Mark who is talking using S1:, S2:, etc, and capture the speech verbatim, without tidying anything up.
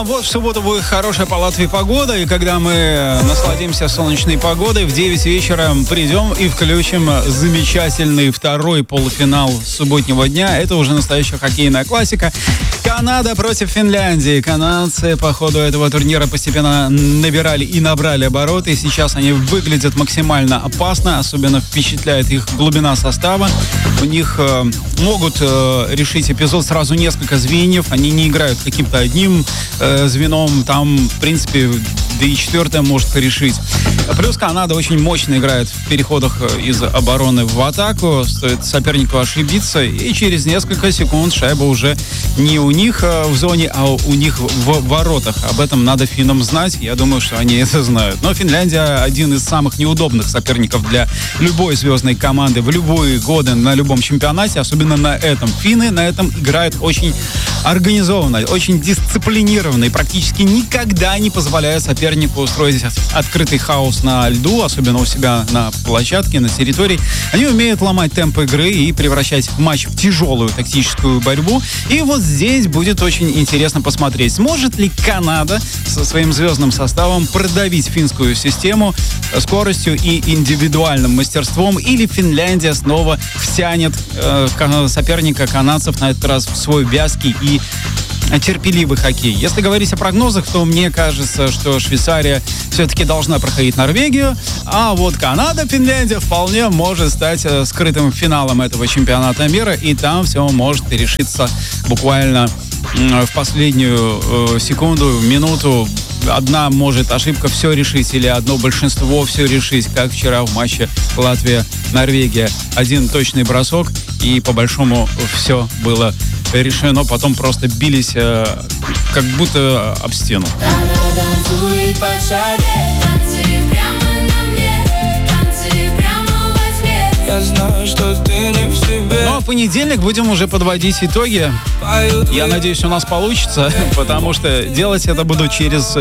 S1: А вот в субботу будет хорошая по Латвии погода, и когда мы насладимся солнечной погодой, в девять вечера придем и включим замечательный второй полуфинал субботнего дня. Это уже настоящая хоккейная классика. Канада против Финляндии. Канадцы по ходу этого турнира постепенно набирали и набрали обороты. Сейчас они выглядят максимально опасно. Особенно впечатляет их глубина состава. У них э, могут э, решить эпизод сразу несколько звеньев. Они не играют каким-то одним э, звеном. Там, в принципе, да и четвертое может решить. Плюс Канада очень мощно играет в переходах из обороны в атаку. Стоит сопернику ошибиться, и через несколько секунд шайба уже не у них в зоне, а у них в воротах. Об этом надо финнам знать. Я думаю, что они это знают. Но Финляндия один из самых неудобных соперников для любой звездной команды в любые годы на любом чемпионате, особенно на этом. Финны на этом играют очень организованно, очень дисциплинированно и практически никогда не позволяют сопернику устроить открытый хаос на льду, особенно у себя на площадке, на территории. Они умеют ломать темп игры и превращать матч в тяжелую тактическую борьбу. И вот здесь будет очень интересно посмотреть, сможет ли Канада со своим звездным составом продавить финскую систему скоростью и индивидуальным мастерством, или Финляндия снова втянет э, соперника канадцев на этот раз в свой вязкий и терпеливый хоккей. Если говорить о прогнозах, то мне кажется, что Швейцария все-таки должна проходить Норвегию, а вот Канада, Финляндия вполне может стать э, скрытым финалом этого чемпионата мира, и там все может решиться буквально э, в последнюю э, секунду, минуту. Одна может ошибка все решить, или одно большинство все решить, как вчера в матче Латвия-Норвегия. Один точный бросок, и по большому все было решено. Потом просто бились э, как будто об стену. Ну а в понедельник будем уже подводить итоги. Я надеюсь, у нас получится, потому что делать это буду через